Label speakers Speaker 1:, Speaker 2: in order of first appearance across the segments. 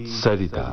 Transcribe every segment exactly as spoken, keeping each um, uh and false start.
Speaker 1: सरिता।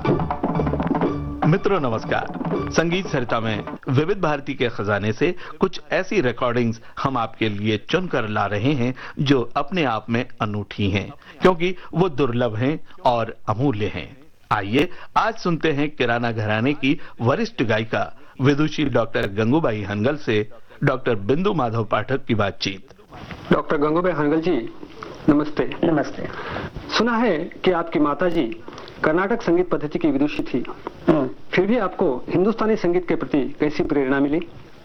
Speaker 1: मित्रों नमस्कार। संगीत सरिता में विविध भारती के खजाने से कुछ ऐसी रिकॉर्डिंग्स हम आपके लिए चुनकर ला रहे हैं जो अपने आप में अनूठी हैं, क्योंकि वो दुर्लभ हैं और अमूल्य हैं। आइए आज सुनते हैं किराना घराने की वरिष्ठ गायिका विदुषी डॉक्टर गंगूबाई हनगल से डॉक्टर बिंदु माधव पाठक की बातचीत।
Speaker 2: डॉक्टर गंगूबाई हनगल जी, नमस्ते।
Speaker 3: नमस्ते।
Speaker 2: सुना है कि आपकी माताजी कर्नाटक संगीत पद्धति की विदुषी थी, फिर भी आपको हिंदुस्तानी संगीत के प्रति कैसी प्रेरणा मिली?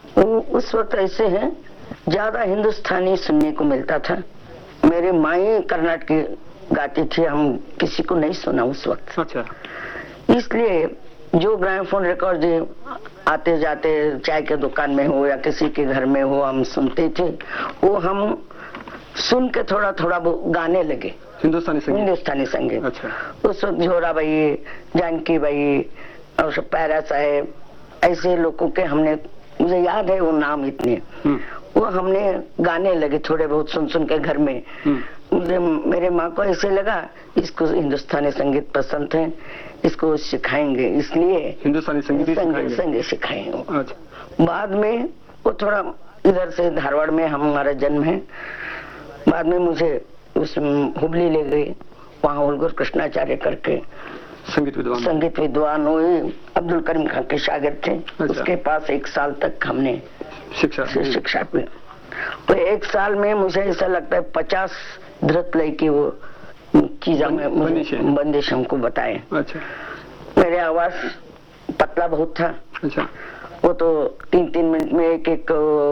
Speaker 3: उस वक्त ऐसे है, ज्यादा हिंदुस्तानी सुनने को मिलता था। मेरे माई कर्नाटक गाती थी, हम किसी को नहीं सुना उस वक्त।
Speaker 2: अच्छा।
Speaker 3: इसलिए जो ग्रामोफोन रिकॉर्ड आते जाते चाय के दुकान में हो या किसी के घर में हो, हम सुनते थे। वो हम सुन के थोड़ा थोड़ा वो गाने लगे
Speaker 2: हिंदुस्तानी संगीत।
Speaker 3: हिंदुस्तानी संगीत।
Speaker 2: अच्छा।
Speaker 3: उस वक्त जोराबाई, जानकी बाई और पैरा साहेब, ऐसे लोगों के हमने, मुझे याद है वो नाम इतने, वो हमने गाने लगे थोड़े बहुत सुन सुन के घर में। मुझे मेरे माँ को ऐसे लगा इसको हिंदुस्तानी संगीत पसंद है, इसको सिखाएंगे, इसलिए
Speaker 2: हिंदुस्तानी संगीत
Speaker 3: संगीत संगीत सिखाएंगे।
Speaker 2: अच्छा।
Speaker 3: बाद में वो थोड़ा इधर से धारवाड़ में हमारा जन्म है, बाद में मुझे उस हुबली ले गई, वहाँ उलगुर कृष्णाचार्य करके
Speaker 2: संगीत विद्वान
Speaker 3: संगीत विद्वान हुए, अब्दुल करीम खान के शागिर्द थे।
Speaker 2: अच्छा।
Speaker 3: उसके पास एक साल तक हमने
Speaker 2: शिक्षा
Speaker 3: शिक्षा की। तो एक साल में मुझे ऐसा लगता है पचास धृत लय की वो चीजा में बंदिश हमको बताए।
Speaker 2: अच्छा।
Speaker 3: मेरे आवाज पतला बहुत था।
Speaker 2: अच्छा।
Speaker 3: वो तो तीन तीन मिनट में एक एक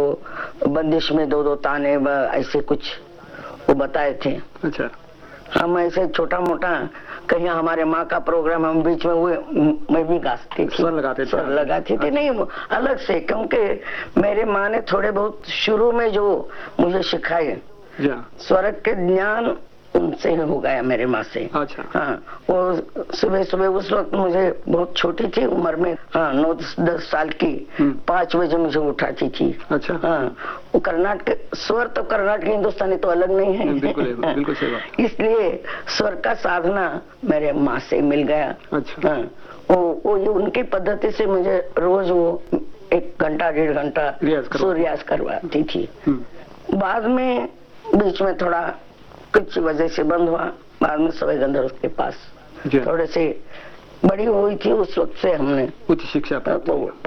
Speaker 3: बंदिश में दो दो ताने ऐसे कुछ वो बताए थे।
Speaker 2: अच्छा।
Speaker 3: हम ऐसे छोटा मोटा कहीं हमारे माँ का प्रोग्राम हम बीच में हुए, मैं भी गाती थी,
Speaker 2: स्वर लगाते थे।
Speaker 3: स्वर लगाती थी। नहीं अलग से, क्योंकि मेरे माँ ने थोड़े बहुत शुरू में जो मुझे सिखाए स्वर के ज्ञान उनसे हो गया, मेरे माँ से।
Speaker 2: अच्छा।
Speaker 3: हाँ, वो सुबह सुबह उस वक्त मुझे बहुत छोटी थी उम्र में, हाँ नौ दस साल की, पाँच बजे मुझे उठाती थी।
Speaker 2: अच्छा।
Speaker 3: हाँ, वो कर्नाटक स्वर तो कर्नाटक हिंदुस्तानी तो अलग नहीं है।
Speaker 2: बिल्कुल बिल्कुल सही बात।
Speaker 3: इसलिए स्वर का साधना मेरे माँ से मिल गया।
Speaker 2: अच्छा।
Speaker 3: हाँ, वो वो ये उनकी पद्धति से मुझे रोज वो एक घंटा डेढ़ घंटा सूर्यास करवाती थी। बाद में बीच में थोड़ा कुछ वजह से बंद हुआ, बाद में सवय गंधर्व उसके पास थोड़े से बड़ी हुई थी, उस वक्त से हमने
Speaker 2: उच्च शिक्षा प्राप्त।